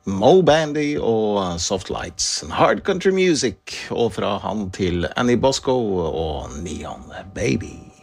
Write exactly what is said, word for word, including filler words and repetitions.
Mo Bandy og Soft Lights, Hard Country Music, og fra han til Annie Bosco og Neon Baby.